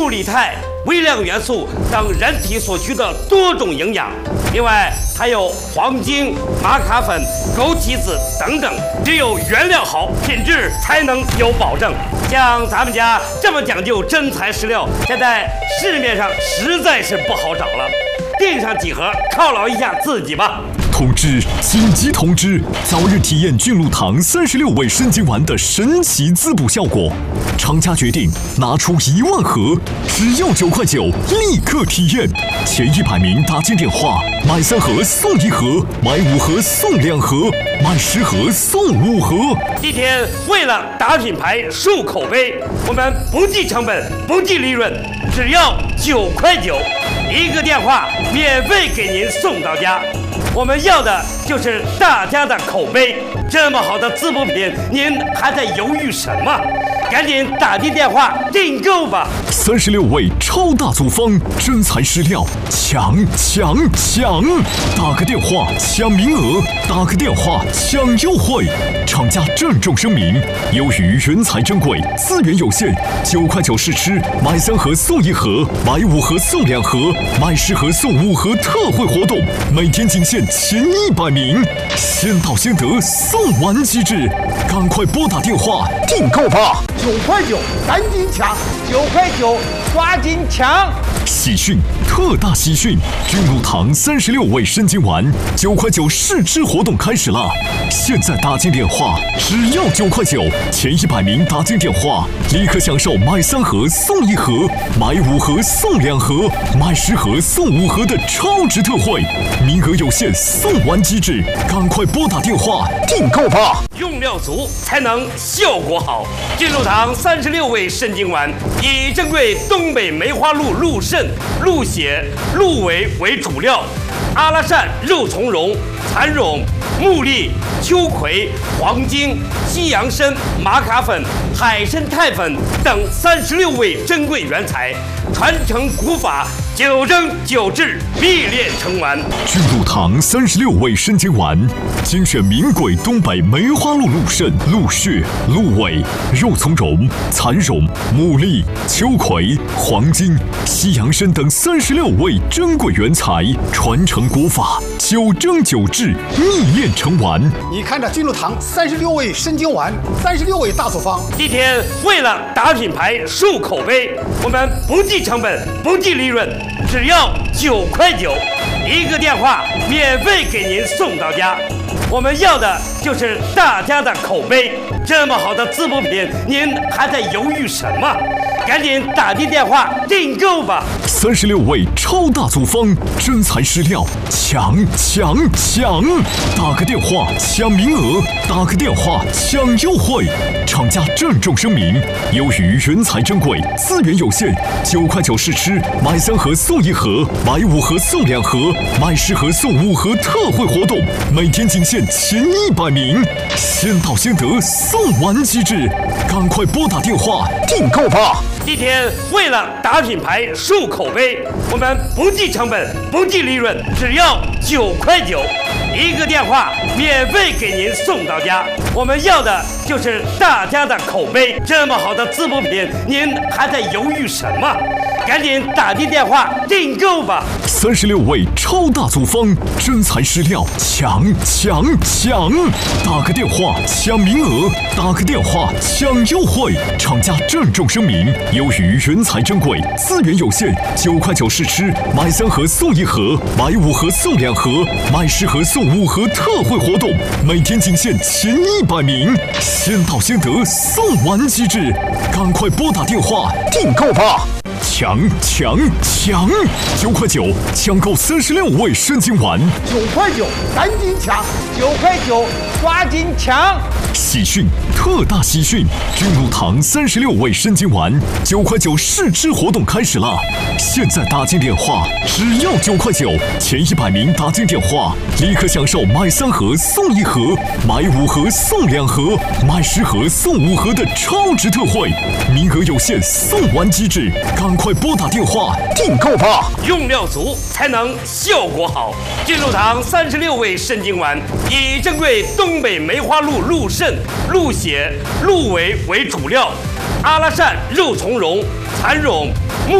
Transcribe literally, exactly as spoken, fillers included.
理肽、微量元素等人体所需的多种营养。另外还有黄精、玛卡粉、枸杞子等等，只有原料好，品质才能有保证。像咱们家这么讲究真材实料，现在市面上实在是不好找了。订上几盒犒劳一下自己吧。 通知！紧急通知！早日体验菌露堂三十六味生津丸的神奇滋补效果。厂家决定拿出一万盒，只要九块九，立刻体验。前一百名打进电话，买三盒送一盒，买五盒送两盒，买十盒送五盒。 今天为了打品牌、树口碑，我们不计成本、不计利润，只要九块九，一个电话免费给您送到家。我们要的就是大家的口碑。这么好的滋补品，您还在犹豫什么？赶紧打进电话订购吧！ 三十六味超大组方，真材实料，抢抢抢！打个电话抢名额，打个电话抢优惠。厂家郑重声明：由于原材珍贵，资源有限，九块九试吃，买三盒送一盒，买五盒送两盒，买十盒送五盒特惠活动，每天仅限前一百名，先到先得，送完即止，赶快拨打电话订购吧！ 九块九，赶紧抢！九块九，抓紧抢！ 喜讯，特大喜讯！菌露堂三十六味生津丸，九块九试吃活动开始了！现在打进电话，只要九块九，前一百名打进电话，立刻享受买三盒送一盒，买五盒送两盒，买十盒送五盒的超值特惠，名额有限，送完即止，赶快拨打电话订购吧！ 用料足才能效果好。菌露堂三十六味生津丸以珍贵东北梅花鹿鹿肾、鹿血、鹿尾为主料，阿拉善、肉苁蓉、蚕苇、木栗、秋葵、黄精、西洋参、玛卡粉、海参肽粉等三十六味珍贵原材，传承古法，九蒸九制，秘炼成丸。 菌露堂三十六味生津丸，精选名贵东北梅花鹿鹿肾、鹿血、鹿尾、肉苁蓉、蚕苇、木栗、秋葵、黄精、西洋参等三十六味珍贵原材，传承古法，九蒸九制，秘炼成丸。 你看这菌露堂三十六味生津丸，三十六味大组方。 今天为了打品牌、树口碑，我们不计成本、不计利润，只要九块九，一个电话免费给您送到家。我们要的就是大家的口碑。这么好的滋补品，您还在犹豫什么？赶紧打进电话订购吧！ 三十六味超大组方，真材实料，抢抢抢！打个电话抢名额，打个电话抢优惠。厂家郑重声明：由于原材珍贵，资源有限，九块九试吃，买三盒送一盒，买五盒送两盒，买十盒送五盒特惠活动，每天仅限前一百名，先到先得，送完即止，赶快拨打电话订购吧！ 今天为了打品牌、树口碑，我们不计成本、不计利润，只要九块九，一个电话免费给您送到家。我们要的就是大家的口碑。这么好的滋补品，您还在犹豫什么？赶紧打进电话订购吧！ 三十六味超大组方，真材实料，抢抢抢！打个电话抢名额，打个电话抢优惠。厂家郑重声明：由于原材珍贵，资源有限，九块九试吃，买三盒送一盒，买五盒送两盒，买十盒送五盒特惠活动，每天仅限前一百名，先到先得，送完即止，赶快拨打电话订购吧！抢抢抢！九块九抢购三十六味生津丸， 九块九，赶紧抢！九块九，抓紧抢！ 喜讯，特大喜讯！菌露堂三十六味生津丸，九块九试吃活动开始了！现在打进电话，只要九块九，前一百名打进电话，立刻享受买三盒送一盒，买五盒送两盒，买十盒送五盒的超值特惠，名额有限，送完即止，赶快拨打电话订购吧！ 用料足才能效果好。菌露堂三十六味生津丸以珍贵东北梅花鹿鹿肾、鹿血、鹿尾为主料，阿拉善、肉苁蓉、蚕苇、木